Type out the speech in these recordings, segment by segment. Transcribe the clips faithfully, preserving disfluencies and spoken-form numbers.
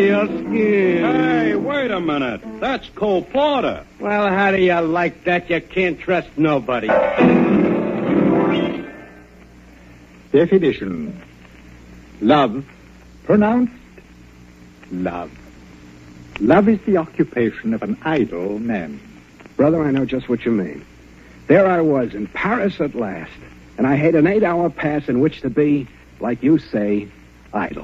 Your skin. Hey, wait a minute. That's Cole Porter. Well, how do you like that? You can't trust nobody. Definition. Love, pronounced love. Love is the occupation of an idle man. Brother, I know just what you mean. There I was in Paris at last, and I had an eight-hour pass in which to be, like you say, idle.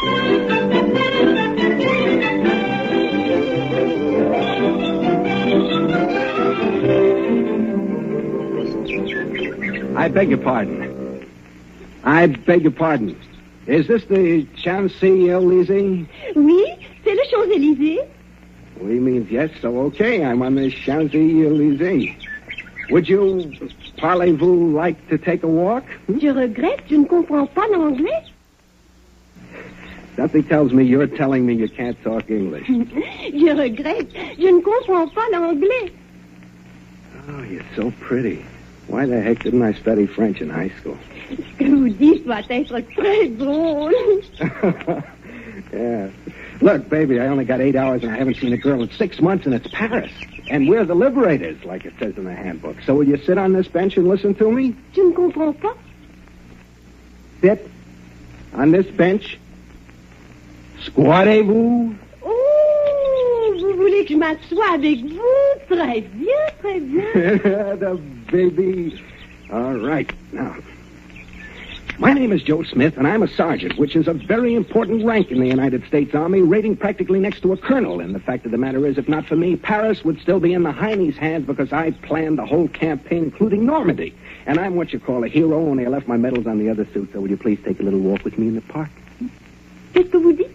I beg your pardon. I beg your pardon. Is this the Champs-Élysées? Oui, c'est le Champs-Élysées. Oui means yes, so okay, I'm on the Champs-Élysées. Would you, parlez-vous, like to take a walk? Hmm? Je regrette, je ne comprends pas l'anglais. Something tells me you're telling me you can't talk English. Je regrette, je ne comprends pas l'anglais. Oh, you're so pretty. Why the heck didn't I study French in high school? Ce que vous dites doit être très drôle. Yeah. Look, baby, I only got eight hours and I haven't seen a girl in six months, and it's Paris. And we're the liberators, like it says in the handbook. So will you sit on this bench and listen to me? Je ne comprends pas. Sit on this bench. Squattez-vous. Oh, vous voulez que je m'assoie avec vous? Très bien, très bien. The baby. All right. Now, my name is Joe Smith, and I'm a sergeant, which is a very important rank in the United States Army, rating practically next to a colonel. And the fact of the matter is, if not for me, Paris would still be in the Heine's hands because I planned the whole campaign, including Normandy. And I'm what you call a hero, only I left my medals on the other suit. So will you please take a little walk with me in the park? Qu'est-ce que vous dites?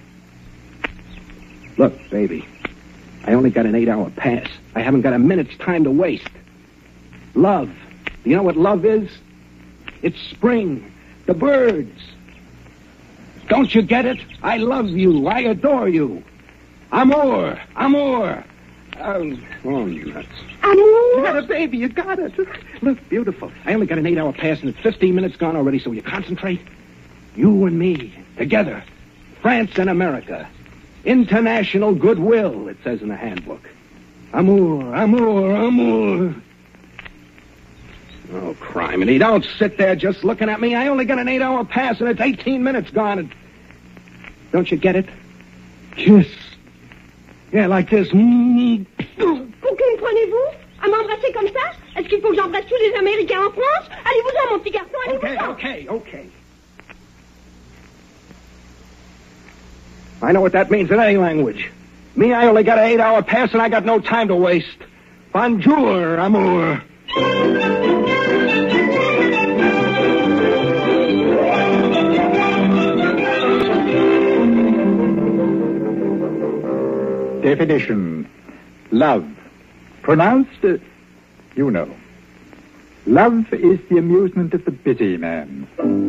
Look, baby, I only got an eight-hour pass. I haven't got a minute's time to waste. Love. Do you know what love is? It's spring. The birds. Don't you get it? I love you. I adore you. Amour. Amour. Oh, oh, nuts. Amour? You got it, baby. You got it. Look, beautiful. I only got an eight-hour pass, and it's fifteen minutes gone already, so will you concentrate? You and me, together. France and America. International goodwill, it says in the handbook. Amour, amour, amour. Oh, criminy. Don't sit there just looking at me. I only got an eight-hour pass, and it's eighteen minutes gone. And... Don't you get it? Kiss. Yeah, like this. Mm. Pour que me prenez-vous? À m'embrasser comme ça? Est-ce qu'il faut que j'embrasse tous les Américains en France? Allez-vous-en, mon petit garçon, allez-vous-en. Okay, okay, okay. I know what that means in any language. Me, I only got an eight-hour pass, and I got no time to waste. Bonjour, amour. Definition. Love. Pronounced, uh, you know. Love is the amusement of the busy man.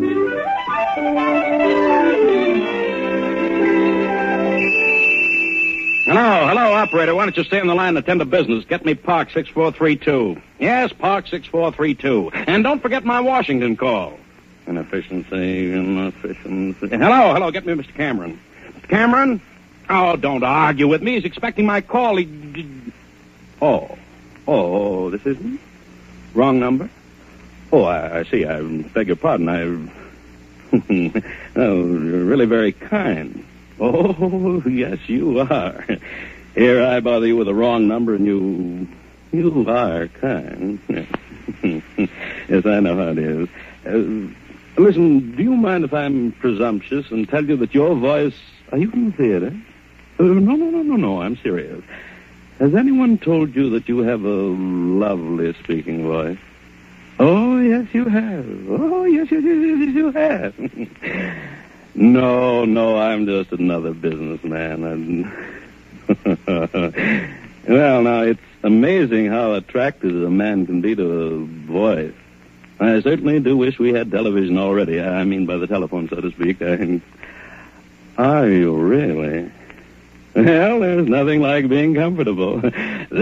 Hello, hello, operator. Why don't you stay on the line and attend to business? Get me Park six four three two. Yes, Park six four three two. And don't forget my Washington call. Inefficiency, inefficiency. Hello, hello, get me Mister Cameron. Mister Cameron? Oh, don't argue with me. He's expecting my call. He... Oh, oh, this isn't? Wrong number? Oh, I, I see. I beg your pardon. I... Oh, you're really very kind. Oh, yes, you are. Here I bother you with the wrong number, and you... You are kind. Yes, I know how it is. Uh, listen, do you mind if I'm presumptuous and tell you that your voice... Are you from the theater? Uh, no, no, no, no, no, I'm serious. Has anyone told you that you have a lovely speaking voice? Oh, yes, you have. Oh, yes, yes, yes, yes, you have. No, no, I'm just another businessman. Well, now, it's amazing how attracted a man can be to a voice. I certainly do wish we had television already. I mean, by the telephone, so to speak. I... Are you really? Well, there's nothing like being comfortable.